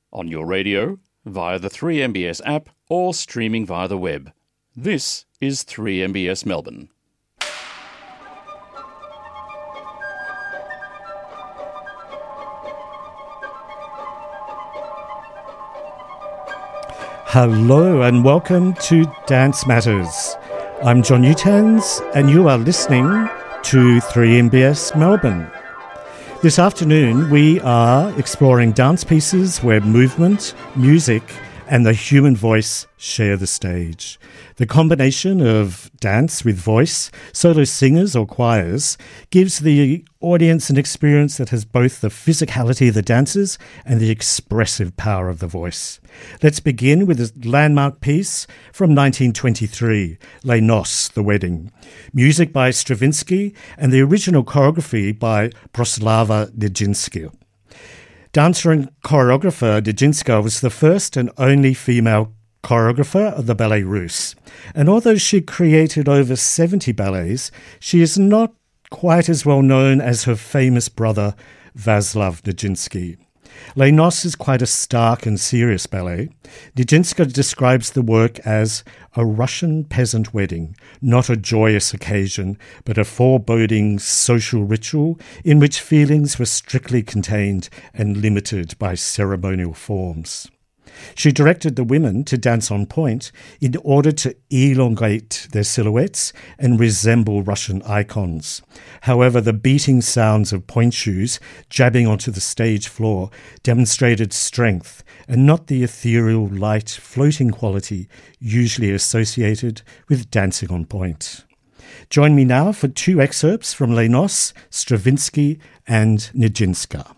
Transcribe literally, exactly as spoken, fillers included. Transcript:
On your radio, via the three M B S app, or streaming via the web. This is three M B S Melbourne. Hello and welcome to Dance Matters. I'm John Newtans and you are listening to three M B S Melbourne. This afternoon we are exploring dance pieces where movement, music and the human voice share the stage. The combination of dance with voice, solo singers or choirs, gives the audience an experience that has both the physicality of the dancers and the expressive power of the voice. Let's begin with a landmark piece from nineteen twenty-three, Les Noces, The Wedding. Music by Stravinsky and the original choreography by Proslava Nijinsky. Dancer and choreographer Nijinsky was the first and only female choreographer of the Ballet Russe. And although she created over seventy ballets, she is not quite as well known as her famous brother, Vaslav Nijinsky. Les Noces is quite a stark and serious ballet. Nijinsky describes the work as a Russian peasant wedding, not a joyous occasion, but a foreboding social ritual in which feelings were strictly contained and limited by ceremonial forms. She directed the women to dance on point in order to elongate their silhouettes and resemble Russian icons. However, the beating sounds of point shoes jabbing onto the stage floor demonstrated strength and not the ethereal, light, floating quality usually associated with dancing on point. Join me now for two excerpts from Les Noces, Stravinsky and Nijinsky.